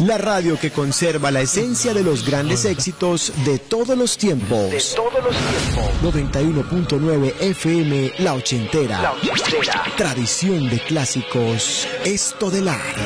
La radio que conserva la esencia de los grandes éxitos de todos los tiempos. 91.9 FM La Ochentera. Tradición de clásicos Estodelar.